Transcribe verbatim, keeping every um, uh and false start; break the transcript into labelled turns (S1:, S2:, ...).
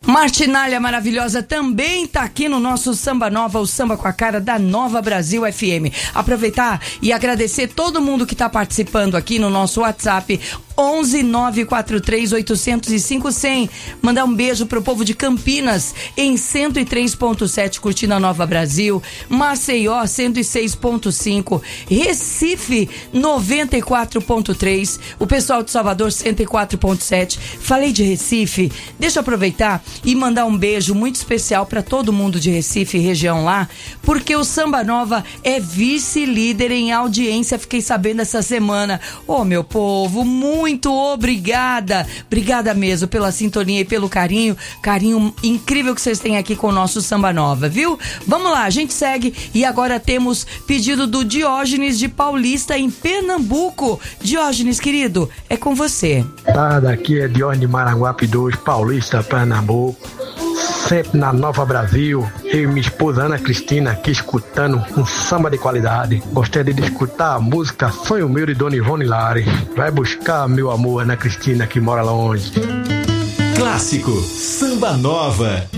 S1: Martinalha maravilhosa também tá aqui no nosso Samba Nova, o samba com a cara da Nova Brasil F M. Aproveitar e agradecer todo mundo que tá participando aqui no nosso WhatsApp onze nove quatro três oito zero cinco zero zero. Mandar um beijo pro povo de Campinas em cento e três ponto sete curtindo a Nova Brasil, Maceió cento e seis ponto cinco, Recife noventa e quatro ponto três, o pessoal de Salvador cento e quatro ponto sete. Falei de Recife, deixa eu aproveitar e mandar um beijo muito especial para todo mundo de Recife e região lá, porque o Samba Nova é vice-líder em audiência, fiquei sabendo essa semana. Ô, meu povo, muito Muito obrigada, obrigada mesmo pela sintonia e pelo carinho, carinho incrível que vocês têm aqui com o nosso Samba Nova, viu? Vamos lá, a gente segue e agora temos pedido do Diógenes de Paulista em Pernambuco. Diógenes, querido, é com você.
S2: Tá, daqui é Diógenes de Maranguape dois, Paulista, Pernambuco. Sempre na Nova Brasil, eu e minha esposa Ana Cristina aqui escutando um samba de qualidade. Gostaria de escutar a música Sonho Meu de Dona Ivone Lara. Vai buscar meu amor, Ana Cristina, que mora longe.
S3: Clássico Samba Nova.